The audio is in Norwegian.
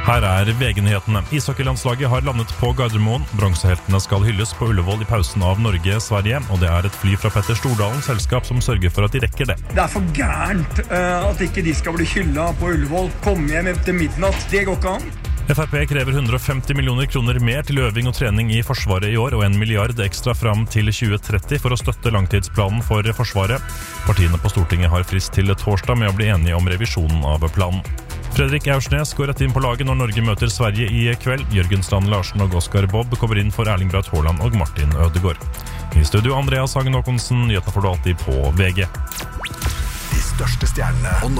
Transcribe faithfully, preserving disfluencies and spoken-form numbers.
Her er V G-nyhetene. Ishockeylandslaget har landet på Gardermoen. Bronseheltene skal hylles på Ullevål i pausen av Norge-Sverige, og det er et fly fra Petter Stordalens selskap som sørger for at de rekker det. Det er for gærent uh, at ikke de skal bli hyllet på Ullevål. Kom hjem etter midnatt, det går ikke an. F R P krever hundre og femti millioner kroner mer til øving og trening i Forsvaret i år, og en milliard ekstra fram til tjue tretti for å støtte langtidsplanen for Forsvaret. Partiene på Stortinget har frist til torsdag med å bli enige om revisjonen av planen. Fredrik Aursnes går rett inn på laget når Norge møter Sverige i kveld. Jørgen Strand Larsen og Oskar Bob kommer inn for Erling Braut Haaland og Martin Ødegaard. I studio Andreas Hagen Håkonsen, nyhetene får du alltid på V G. De største stjernene og